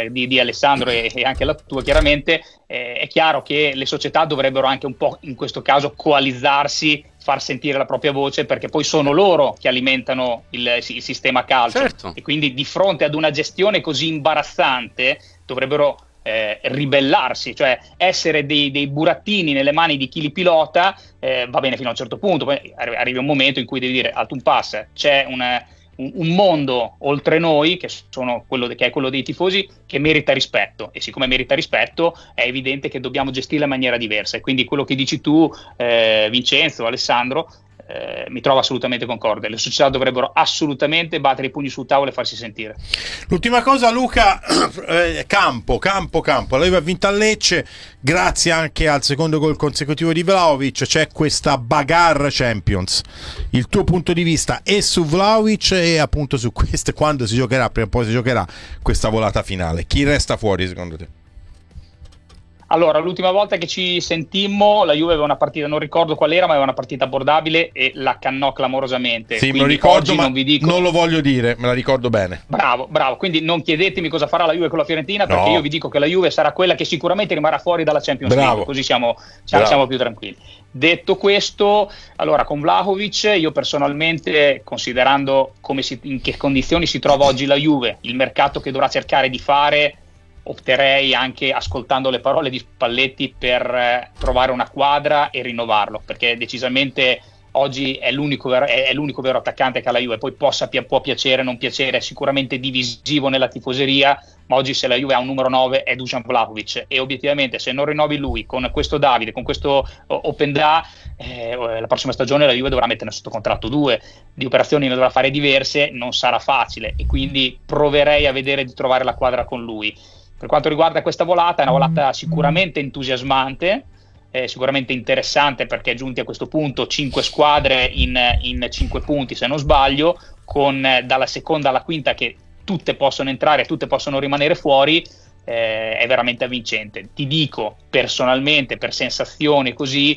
di Alessandro e anche la tua chiaramente, è chiaro che le società dovrebbero anche un po' in questo caso coalizzarsi, far sentire la propria voce, perché poi sono loro che alimentano il sistema calcio. Certo. E quindi di fronte ad una gestione così imbarazzante dovrebbero ribellarsi, cioè essere dei burattini nelle mani di chi li pilota. Va bene fino a un certo punto, poi arriva un momento in cui devi dire alto un pass, c'è un mondo oltre noi che è quello dei tifosi, che merita rispetto, e siccome merita rispetto è evidente che dobbiamo gestirla in maniera diversa, e quindi quello che dici tu, Vincenzo, Alessandro, mi trovo assolutamente concorde. Le società dovrebbero assolutamente battere i pugni sul tavolo e farsi sentire. L'ultima cosa, Luca, campo. La Juve ha vinto a Lecce grazie anche al secondo gol consecutivo di Vlahovic. C'è questa bagarre Champions. Il tuo punto di vista è su Vlahovic e appunto su questo, quando si giocherà, prima o poi si giocherà questa volata finale. Chi resta fuori secondo te? Allora, l'ultima volta che ci sentimmo, la Juve aveva una partita, non ricordo qual era, ma aveva una partita abbordabile e la cannò clamorosamente. Sì, quindi me lo ricordo, ma non vi dico... non lo voglio dire, me la ricordo bene. Bravo, quindi non chiedetemi cosa farà la Juve con la Fiorentina, perché io vi dico che la Juve sarà quella che sicuramente rimarrà fuori dalla Champions League, così siamo più tranquilli. Detto questo, allora con Vlahovic, io personalmente, considerando in che condizioni si trova oggi la Juve, il mercato che dovrà cercare di fare, opterei, anche ascoltando le parole di Spalletti, per trovare una quadra e rinnovarlo, perché decisamente oggi è l'unico vero attaccante che ha la Juve. Poi può piacere, non piacere, è sicuramente divisivo nella tifoseria, ma oggi se la Juve ha un numero 9 è Dusan Vlahovic, e obiettivamente se non rinnovi lui con questo Davide, con questo Openda, la prossima stagione la Juve dovrà metterne sotto contratto 2, di operazioni ne dovrà fare diverse, non sarà facile, e quindi proverei a vedere di trovare la quadra con lui. Per quanto riguarda questa volata, è una volata sicuramente entusiasmante, sicuramente interessante, perché è giunti a questo punto 5 squadre in 5 punti se non sbaglio, con dalla seconda alla quinta che tutte possono entrare, tutte possono rimanere fuori. È veramente avvincente. Ti dico personalmente, per sensazione così,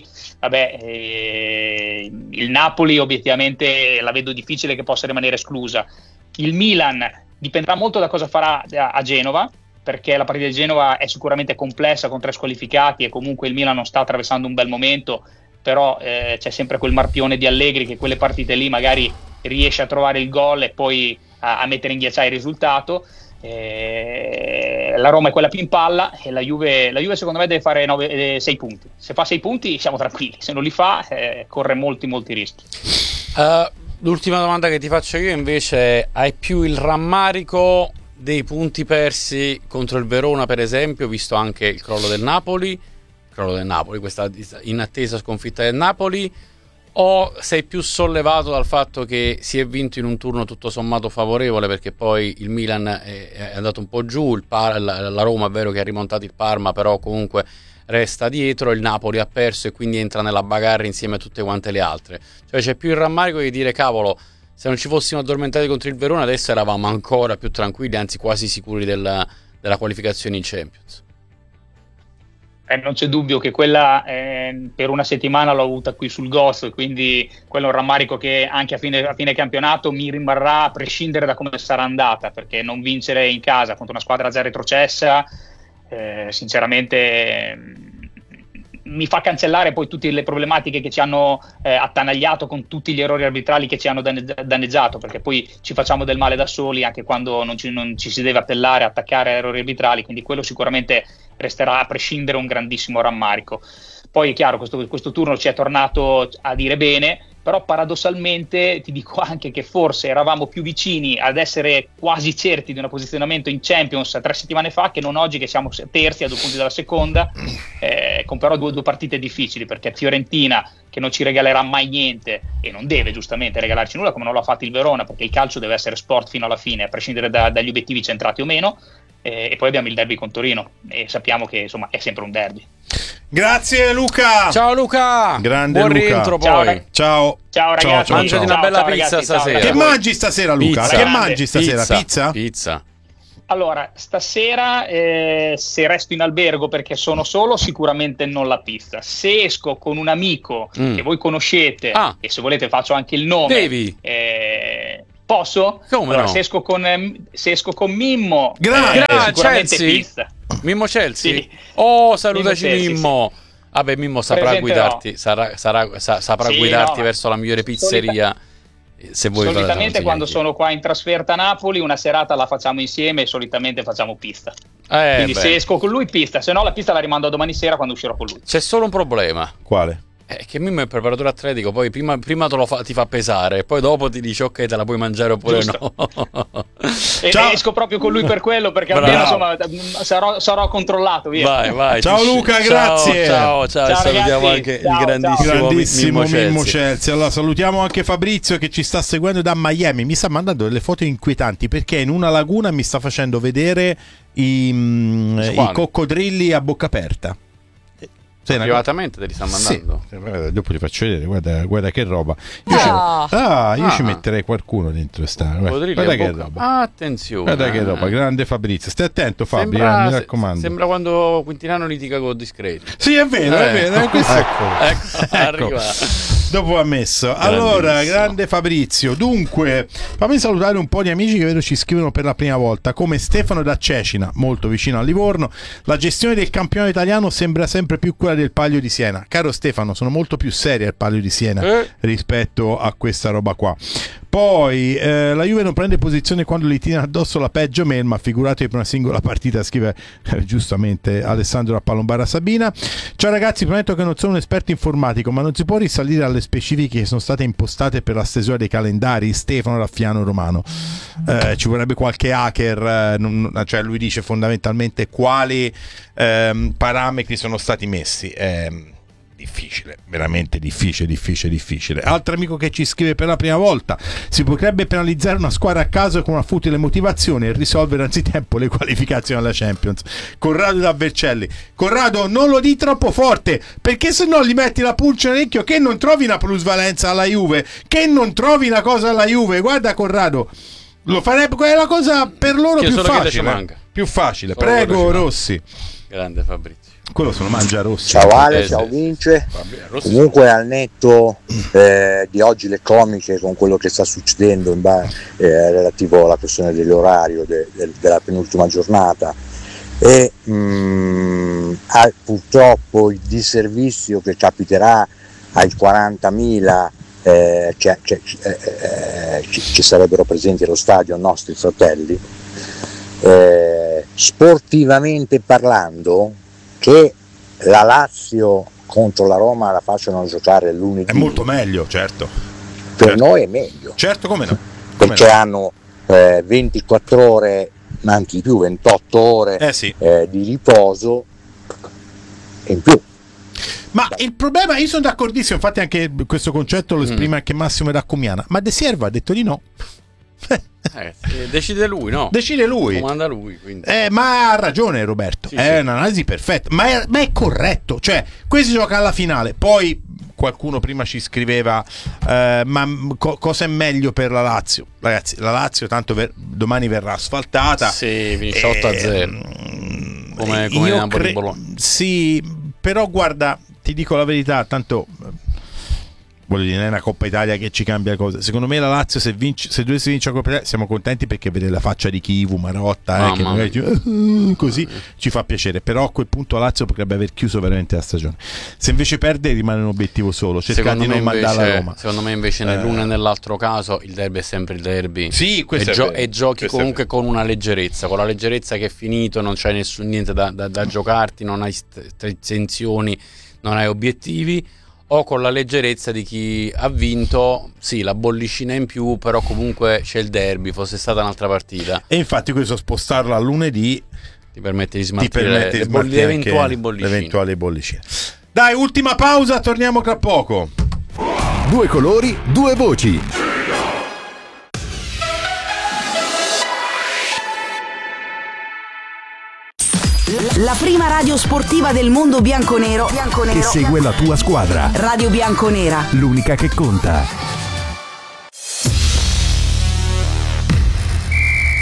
il Napoli obiettivamente la vedo difficile che possa rimanere esclusa. Il Milan dipenderà molto da cosa farà a Genova, perché la partita di Genova è sicuramente complessa con 3 squalificati e comunque il Milan non sta attraversando un bel momento, però c'è sempre quel marpione di Allegri che quelle partite lì magari riesce a trovare il gol e poi a mettere in ghiacciaio il risultato. La Roma è quella più in palla e la Juve secondo me deve fare 6 punti. Se fa 6 punti siamo tranquilli, se non li fa corre molti rischi. L'ultima domanda che ti faccio io invece è: hai più il rammarico dei punti persi contro il Verona, per esempio, visto anche il crollo del Napoli, questa inattesa sconfitta del Napoli, o sei più sollevato dal fatto che si è vinto in un turno tutto sommato favorevole, perché poi il Milan è andato un po' giù, la Roma è vero che ha rimontato il Parma, però comunque resta dietro, il Napoli ha perso e quindi entra nella bagarre insieme a tutte quante le altre? Cioè c'è più il rammarico di dire cavolo, se non ci fossimo addormentati contro il Verona adesso eravamo ancora più tranquilli, anzi quasi sicuri della qualificazione in Champions. Non c'è dubbio che quella per una settimana l'ho avuta qui sul Gozzo, quindi quello è un rammarico che anche a fine campionato mi rimarrà, a prescindere da come sarà andata, perché non vincere in casa contro una squadra già retrocessa sinceramente mi fa cancellare poi tutte le problematiche che ci hanno attanagliato, con tutti gli errori arbitrali che ci hanno danneggiato, perché poi ci facciamo del male da soli anche quando non ci si deve appellare, attaccare a errori arbitrali, quindi quello sicuramente resterà a prescindere un grandissimo rammarico. Poi è chiaro, questo turno ci è tornato a dire bene, però paradossalmente ti dico anche che forse eravamo più vicini ad essere quasi certi di un posizionamento in Champions 3 settimane fa, che non oggi che siamo terzi a 2 punti dalla seconda, con però due partite difficili, perché Fiorentina, che non ci regalerà mai niente e non deve giustamente regalarci nulla, come non l'ha fatto il Verona, perché il calcio deve essere sport fino alla fine, a prescindere dagli obiettivi centrati o meno. E poi abbiamo il derby con Torino e sappiamo che insomma è sempre un derby. Grazie Luca. Ciao Luca. Grande buon Luca. Rientro poi. Ciao ragazzi. Mangiati una bella pizza ragazzi, stasera. Che mangi stasera Luca? Pizza. Che mangi stasera? Pizza. Allora, stasera se resto in albergo perché sono solo, sicuramente non la pizza. Se esco con un amico che voi conoscete, e se volete faccio anche il nome, devi Posso? Come allora, no? se esco con Mimmo, sicuramente Chelsea? pista. Mimmo Chelsea? Sì. Oh, salutaci Mimmo. Sì. Vabbè, Mimmo saprà guidarti, saprà guidarti verso la migliore pizzeria. Se vuoi solitamente quando sono qua in trasferta a Napoli, una serata la facciamo insieme e solitamente facciamo pista. Quindi se esco con lui pista, se no la pista la rimando a domani sera quando uscirò con lui. C'è solo un problema. Quale? Che Mimmo è preparatore atletico, poi prima ti fa pesare, poi dopo ti dice ok, te la puoi mangiare oppure Giusto. no. E esco proprio con lui per quello, perché almeno insomma sarò controllato, via. Vai. Ciao Luca, grazie. Ciao, salutiamo ragazzi. anche il grandissimo Mimmo Chelsea. Allora salutiamo anche Fabrizio che ci sta seguendo da Miami. Mi sta mandando delle foto inquietanti perché in una laguna mi sta facendo vedere i coccodrilli a bocca aperta. Privatamente te li sta mandando? Sì. Dopo ti faccio vedere, guarda che roba. Io ci metterei qualcuno dentro guarda che roba. Attenzione. Guarda che roba, grande Fabrizio. Stai attento Fabio, mi raccomando. Sembra quando Quintiliano litiga con Discreti. Sì, è vero. Ecco. Arriva. Dopo ha messo. Allora, grande Fabrizio. Dunque, fammi salutare un po' di amici che vedo ci scrivono per la prima volta, come Stefano da Cecina, molto vicino a Livorno. La gestione del campionato italiano sembra sempre più quella del Palio di Siena. Caro Stefano, sono molto più seria il Palio di Siena rispetto a questa roba qua. Poi la Juve non prende posizione quando gli tira addosso la peggio melma, figuratevi per una singola partita, scrive giustamente Alessandro a Palombara Sabina. Ciao ragazzi, prometto che non sono un esperto informatico, ma non si può risalire alle specifiche che sono state impostate per la stesura dei calendari. Stefano Raffiano Romano, ci vorrebbe qualche hacker, cioè lui dice fondamentalmente quali parametri sono stati messi. Difficile, veramente difficile. Altro amico che ci scrive per la prima volta: si potrebbe penalizzare una squadra a caso con una futile motivazione e risolvere anzitempo le qualificazioni alla Champions. Corrado da Vercelli. Corrado, non lo di troppo forte, perché se no gli metti la pulce nell'orecchio che non trovi una plusvalenza alla Juve, che non trovi una cosa alla Juve. Guarda Corrado, lo farebbe, quella è la cosa per loro più facile. Prego Rossi. Grande Fabrizio. Quello se lo mangia Rossi. Ciao Ale, ciao Vince. Comunque al netto di oggi le comiche con quello che sta succedendo relativo alla questione dell'orario della penultima giornata e purtroppo il disservizio che capiterà ai 40.000 ci sarebbero presenti allo stadio nostri fratelli, sportivamente parlando, che la Lazio contro la Roma la facciano giocare lunedì è molto meglio, certo. Per noi è meglio. Certo, come no? Perché hanno 24 ore, ma anche di più, 28 ore di riposo in più. Ma il problema, io sono d'accordissimo, infatti anche questo concetto lo esprime anche Massimo Raccomiana, ma De Sierva ha detto di no. Decide lui, no? Decide lui. Comanda lui, quindi. Ma ha ragione Roberto, è un'analisi perfetta, ma è corretto, cioè questo gioca alla finale. Poi qualcuno prima ci scriveva cosa è meglio per la Lazio? Ragazzi, la Lazio tanto domani verrà asfaltata. Sì, vince 8-0 come Napoli-Bologna. Sì, però guarda, ti dico la verità, tanto voglio dire, non è una Coppa Italia che ci cambia le cose. Secondo me la Lazio se dovesse vincere la Coppa Italia siamo contenti, perché vedere la faccia di Chivu, Marotta che magari così ci fa piacere, però a quel punto la Lazio potrebbe aver chiuso veramente la stagione. Se invece perde rimane un obiettivo solo, cercare di non mandare la Roma. Secondo me invece nell'uno e nell'altro caso il derby è sempre il derby. Sì, questo e giochi questo comunque con una leggerezza, con la leggerezza che è finito, non c'hai niente da giocarti, non hai tensioni, non hai obiettivi, o con la leggerezza di chi ha vinto, sì, la bollicina in più, però comunque c'è il derby, fosse stata un'altra partita. E infatti questo spostarla a lunedì ti permette di smaltire le eventuali bollicine. Dai, ultima pausa, torniamo tra poco. Due colori, due voci. La prima radio sportiva del mondo bianconero che segue la tua squadra. Radio Bianconera, l'unica che conta.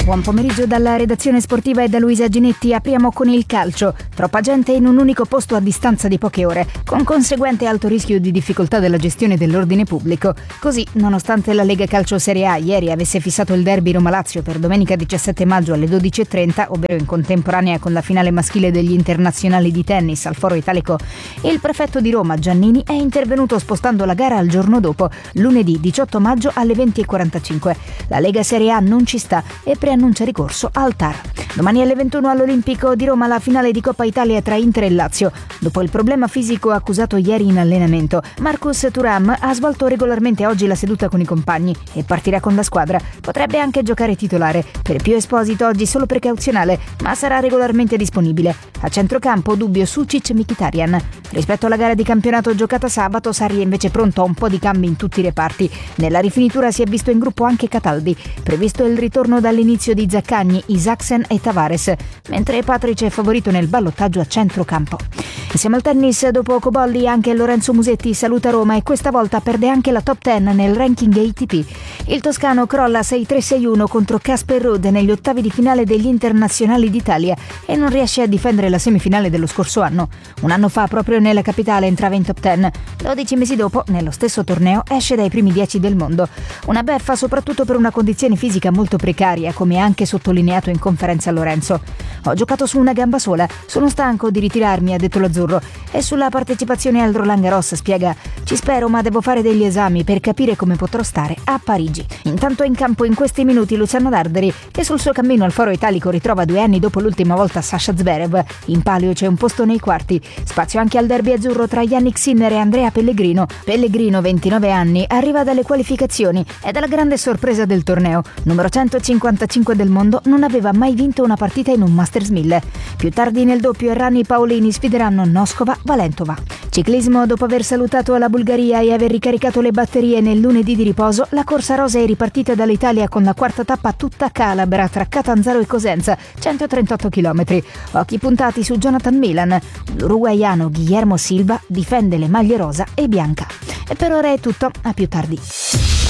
Buon pomeriggio dalla redazione sportiva e da Luisa Ginetti. Apriamo con il calcio. Troppa gente in un unico posto a distanza di poche ore, con conseguente alto rischio di difficoltà della gestione dell'ordine pubblico. Così, nonostante la Lega Calcio Serie A ieri avesse fissato il derby Roma-Lazio per domenica 17 maggio alle 12.30, ovvero in contemporanea con la finale maschile degli internazionali di tennis al Foro Italico, il prefetto di Roma, Giannini, è intervenuto spostando la gara al giorno dopo, lunedì 18 maggio alle 20.45. La Lega Serie A non ci sta e preannuncia ricorso al TAR. Domani alle 21 all'Olimpico di Roma la finale di Coppa Italia tra Inter e Lazio. Dopo il problema fisico accusato ieri in allenamento, Marcus Thuram ha svolto regolarmente oggi la seduta con i compagni e partirà con la squadra. Potrebbe anche giocare titolare. Per Pio Esposito oggi solo precauzionale, ma sarà regolarmente disponibile. A centrocampo dubbio Sucic-Mkhitaryan. Rispetto alla gara di campionato giocata sabato, Sarri è invece pronto a un po' di cambi in tutti i reparti. Nella rifinitura si è visto in gruppo anche Cataldi. Previsto il ritorno dall'inizio di Zaccagni, Isaksen e Tavares, mentre Patric è favorito nel ballottaggio a centrocampo. Insieme al tennis, dopo Cobolli, anche Lorenzo Musetti saluta Roma e questa volta perde anche la top 10 nel ranking ATP. Il toscano crolla 6-3-6-1 contro Casper Ruud negli ottavi di finale degli internazionali d'Italia e non riesce a difendere la semifinale dello scorso anno. Un anno fa, proprio nella capitale, entrava in top 10. 12 mesi dopo, nello stesso torneo, esce dai primi 10 del mondo. Una beffa soprattutto per una condizione fisica molto precaria, come anche sottolineato in conferenza Lorenzo. Ho giocato su una gamba sola, sono stanco di ritirarmi, ha detto l'azzurro. E sulla partecipazione al Roland Garros spiega: ci spero, ma devo fare degli esami per capire come potrò stare a Parigi. Intanto in campo in questi minuti Luciano Darderi, che sul suo cammino al Foro Italico ritrova 2 anni dopo l'ultima volta Sasha Zverev. In palio c'è un posto nei quarti. Spazio anche al derby azzurro tra Yannick Sinner e Andrea Pellegrino. Pellegrino, 29 anni, arriva dalle qualificazioni ed è la grande sorpresa del torneo. Numero 155 del mondo, non aveva mai vinto una partita in un Masters 1000. Più tardi nel doppio Errani e Paolini sfideranno Noskova-Valentova. Ciclismo: dopo aver salutato la Bulgaria e aver ricaricato le batterie nel lunedì di riposo, la corsa rosa è ripartita dall'Italia con la quarta tappa tutta calabra tra Catanzaro e Cosenza, 138 km. Occhi puntati su Jonathan Milan. L'uruguaiano Guillermo Silva difende le maglie rosa e bianca. E per ora è tutto, a più tardi.